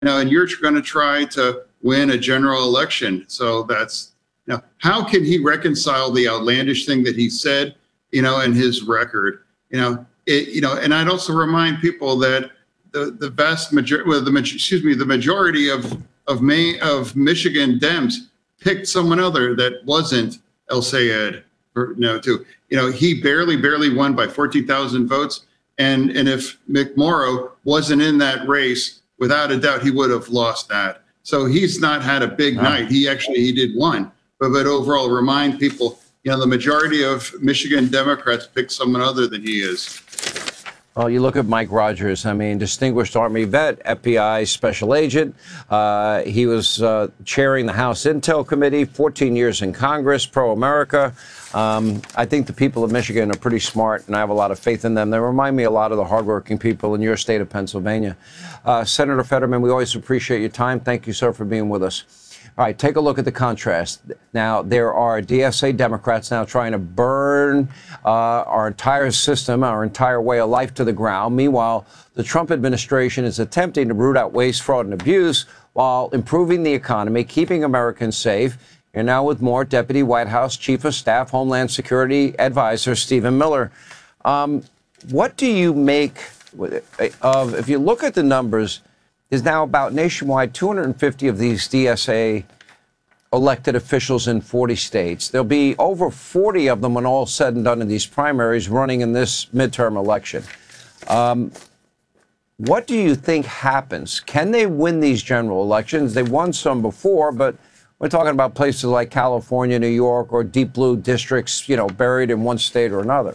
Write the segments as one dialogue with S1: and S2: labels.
S1: and you're going to try to win a general election. So that's, how can he reconcile the outlandish thing that he said, and his record, and I'd also remind people that the vast majority, the majority of Michigan Dems picked someone other that wasn't El Sayed. He barely won by 14,000 votes. And if McMorrow wasn't in that race, without a doubt, he would have lost that. So he's not had a big night. He did one. But overall, remind people, the majority of Michigan Democrats picked someone other than he is.
S2: Well, you look at Mike Rogers, distinguished Army vet, FBI special agent. He was chairing the House Intel Committee, 14 years in Congress, pro-America. I think the people of Michigan are pretty smart, and I have a lot of faith in them. They remind me a lot of the hardworking people in your state of Pennsylvania. Senator Fetterman, we always appreciate your time. Thank you, sir, for being with us. All right, take a look at the contrast. Now, there are DSA Democrats now trying to burn our entire system, our entire way of life to the ground. Meanwhile, the Trump administration is attempting to root out waste, fraud, and abuse while improving the economy, keeping Americans safe. You're now with more Deputy White House Chief of Staff, Homeland Security Advisor Stephen Miller. What do you make of, if you look at the numbers, is now about nationwide 250 of these DSA elected officials in 40 states. There'll be over 40 of them when all said and done in these primaries running in this midterm election. What do you think happens? Can they win these general elections? They won some before, but we're talking about places like California, New York, or deep blue districts, buried in one state or another.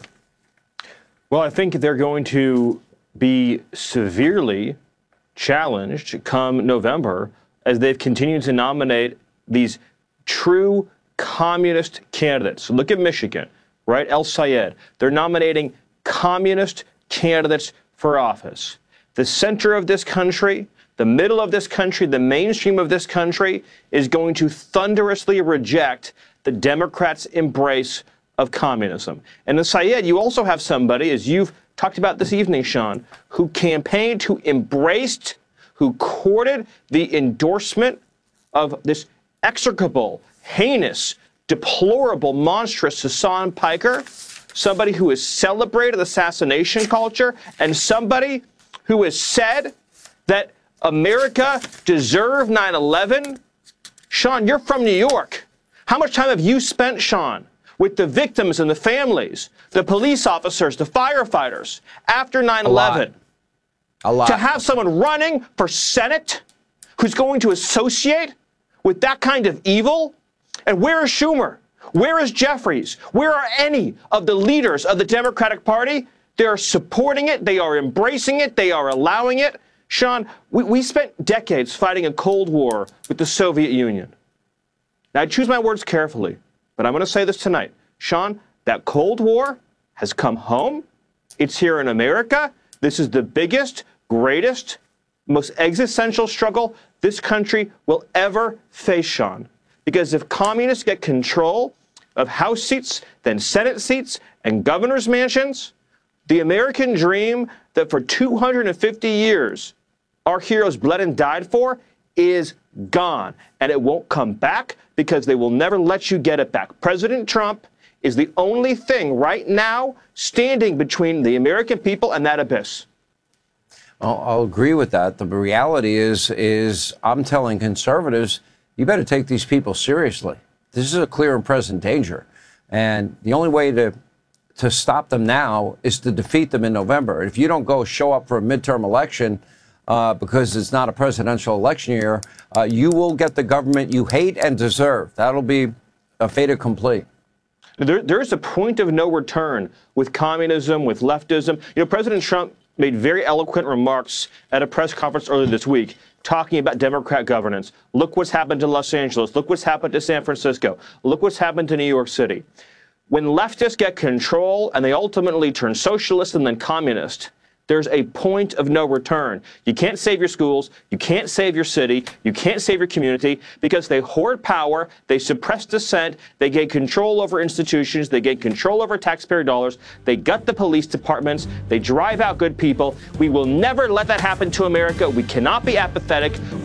S3: Well, I think they're going to be severely challenged come November as they've continued to nominate these true communist candidates. So look at Michigan, right? El Sayed. They're nominating communist candidates for office. The center of this country, the middle of this country, the mainstream of this country is going to thunderously reject the Democrats' embrace of communism. And in Sayed, you also have somebody, as you've talked about this evening, Sean, who campaigned, who embraced, who courted the endorsement of this execrable, heinous, deplorable, monstrous Hassan Piker, somebody who has celebrated assassination culture, and somebody who has said that America deserved 9/11. Sean, you're from New York. How much time have you spent, Sean, with the victims and the families, the police officers, the firefighters after 9/11? A lot. To have someone running for Senate who's going to associate with that kind of evil? And where is Schumer? Where is Jeffries? Where are any of the leaders of the Democratic Party? They are supporting it. They are embracing it. They are allowing it. Sean, we spent decades fighting a Cold War with the Soviet Union. Now, I choose my words carefully, but I'm going to say this tonight. Sean, that Cold War has come home. It's here in America. This is the biggest, greatest, most existential struggle this country will ever face, Sean. Because if communists get control of House seats, then Senate seats, and governor's mansions, the American dream that for 250 years our heroes bled and died for is gone. And it won't come back because they will never let you get it back. President Trump is the only thing right now standing between the American people and that abyss.
S2: I'll agree with that. The reality is I'm telling conservatives, you better take these people seriously. This is a clear and present danger. And the only way to stop them now is to defeat them in November. If you don't go show up for a midterm election because it's not a presidential election year, you will get the government you hate and deserve. That'll be a fait accompli.
S3: There's a point of no return with communism, with leftism. President Trump made very eloquent remarks at a press conference earlier this week talking about Democrat governance. Look what's happened to Los Angeles. Look what's happened to San Francisco. Look what's happened to New York City. When leftists get control and they ultimately turn socialist and then communist, There's a point of no return. You can't save your schools. You can't save your city. You can't save your community because they hoard power. They suppress dissent. They gain control over institutions. They gain control over taxpayer dollars. They gut the police departments. They drive out good people. We will never let that happen to America. We cannot be apathetic.